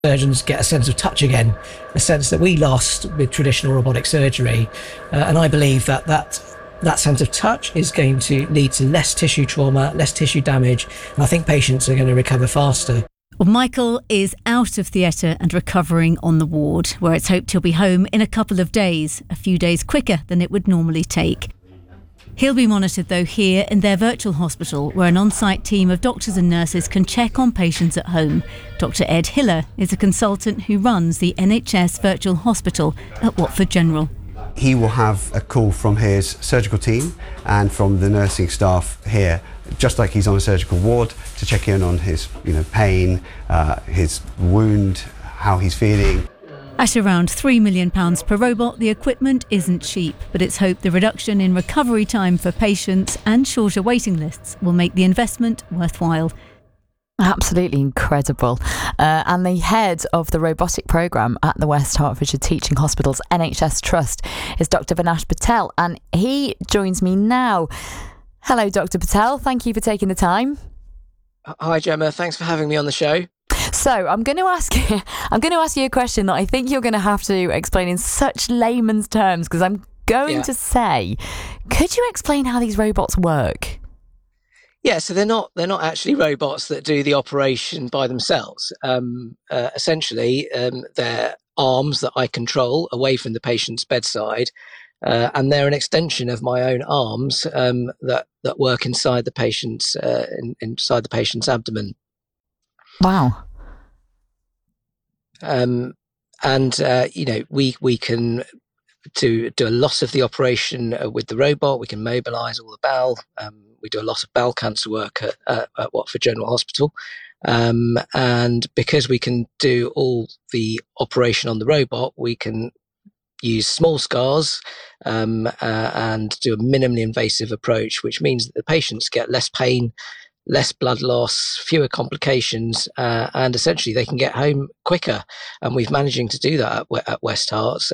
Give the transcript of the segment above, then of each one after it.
surgeons get a sense of touch again, a sense that we lost with traditional robotic surgery. And I believe that sense of touch is going to lead to less tissue trauma, less tissue damage, and I think patients are going to recover faster. Well, Michael is out of theatre and recovering on the ward, where it's hoped he'll be home in a couple of days, a few days quicker than it would normally take. He'll be monitored, though, here in their virtual hospital, where an on-site team of doctors and nurses can check on patients at home. Dr Ed Hiller is a consultant who runs the NHS Virtual Hospital at Watford General. He will have a call from his surgical team and from the nursing staff here, just like he's on a surgical ward, to check in on his pain, his wound, how he's feeling. At around £3 million per robot, the equipment isn't cheap, but it's hoped the reduction in recovery time for patients and shorter waiting lists will make the investment worthwhile. Absolutely incredible. And the head of the robotic programme at the West Hertfordshire Teaching Hospitals NHS Trust is Dr Vinash Patel, and he joins me now. Hello, Dr Patel. Thank you for taking the time. Hi, Gemma. Thanks for having me on the show. So I'm going to ask you a question that I think you're going to have to explain in such layman's terms, because I'm going to say, could you explain how these robots work? Yeah, so they're not actually robots that do the operation by themselves. Essentially, they're arms that I control away from the patient's bedside, and they're an extension of my own arms that work inside the patient's abdomen. Wow. We can do a lot of the operation with the robot. We can mobilise all the bowel. We do a lot of bowel cancer work at Watford General Hospital. And because we can do all the operation on the robot, we can use small scars and do a minimally invasive approach, which means that the patients get less pain, less blood loss, fewer complications, and essentially they can get home quicker. And we've managing to do that at West Herts.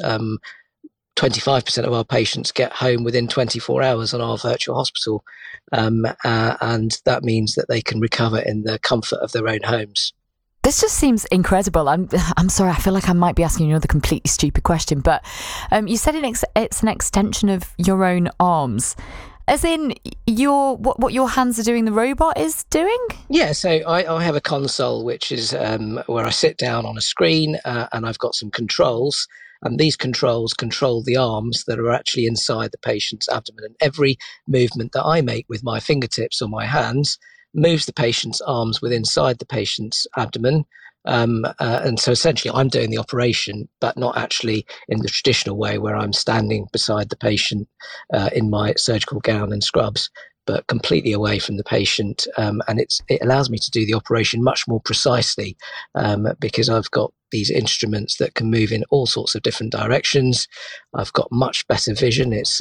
25% of our patients get home within 24 hours on our virtual hospital, and that means that they can recover in the comfort of their own homes. This just seems incredible. I'm sorry, I feel like I might be asking you another completely stupid question, but you said it's an extension of your own arms. As in, what your hands are doing, the robot is doing? Yeah, so I have a console, which is where I sit down on a screen and I've got some controls. And these controls control the arms that are actually inside the patient's abdomen. And every movement that I make with my fingertips or my hands moves the patient's arms within inside the patient's abdomen. And so essentially I'm doing the operation, but not actually in the traditional way where I'm standing beside the patient in my surgical gown and scrubs, but completely away from the patient. And it allows me to do the operation much more precisely because I've got these instruments that can move in all sorts of different directions. I've got much better vision. It's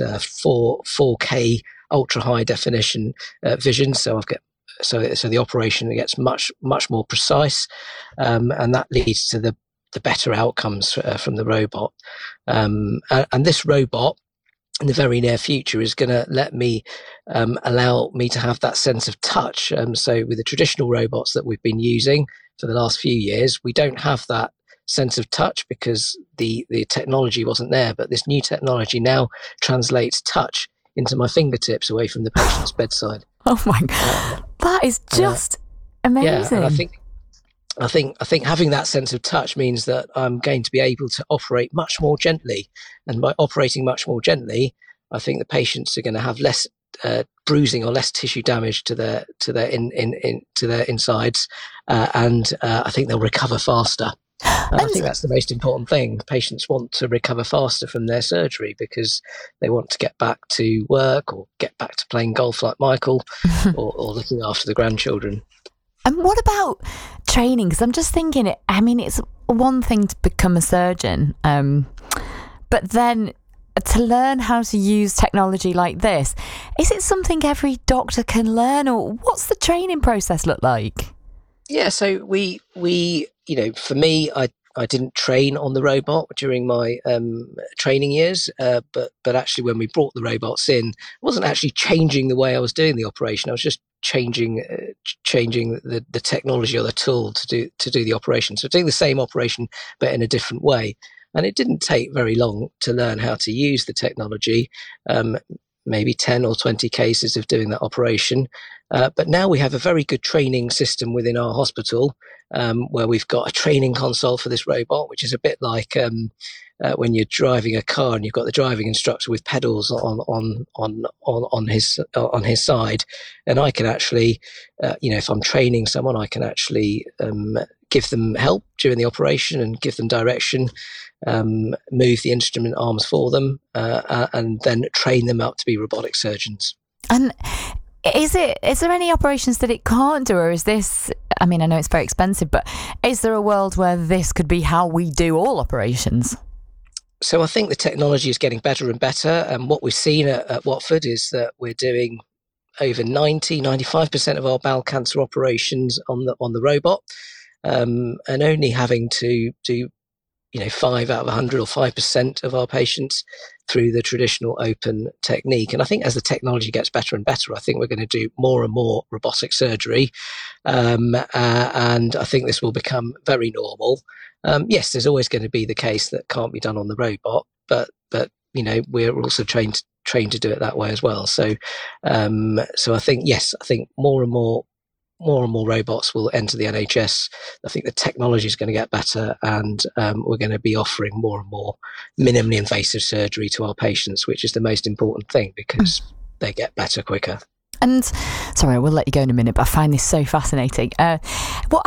4K ultra high definition vision. So so the operation gets much more precise, and that leads to the better outcomes from the robot. And this robot, in the very near future, is going to let me allow me to have that sense of touch. So with the traditional robots that we've been using for the last few years, we don't have that sense of touch because the technology wasn't there. But this new technology now translates touch into my fingertips away from the patient's bedside. Oh my God, that is just amazing. Yeah, and I think having that sense of touch means that I'm going to be able to operate much more gently, and by operating much more gently, I think the patients are going to have less bruising or less tissue damage to their insides, and I think they'll recover faster. And I think that's the most important thing. Patients want to recover faster from their surgery because they want to get back to work or get back to playing golf like Michael or looking after the grandchildren. And what about training? Because I'm just thinking, it's one thing to become a surgeon, but then to learn how to use technology like this, is it something every doctor can learn, or what's the training process look like? Yeah, so we for me, didn't train on the robot during my training years, but actually when we brought the robots in, I wasn't actually changing the way I was doing the operation. I was just changing the technology or the tool to do the operation. So doing the same operation but in a different way. And it didn't take very long to learn how to use the technology. Maybe 10 or 20 cases of doing that operation. But now we have a very good training system within our hospital, where we've got a training console for this robot, which is a bit like when you're driving a car and you've got the driving instructor with pedals on his side. And I can actually, if I'm training someone, I can actually give them help during the operation and give them direction, move the instrument arms for them, and then train them up to be robotic surgeons. And is there any operations that it can't do, or is this, I mean, I know it's very expensive, but is there a world where this could be how we do all operations? So I think the technology is getting better and better. And what we've seen at Watford is that we're doing over 95% of our bowel cancer operations on the robot, and only having to do 5 out of 100 or 5% of our patients through the traditional open technique. And I think as the technology gets better and better, I think we're going to do more and more robotic surgery. And I think this will become very normal. Yes, there's always going to be the case that can't be done on the robot, but we're also trained to do it that way as well. So I think more and more robots will enter the NHS. I think the technology is going to get better, and we're going to be offering more and more minimally invasive surgery to our patients, which is the most important thing because they get better quicker. And sorry, I will let you go in a minute, but I find this so fascinating. What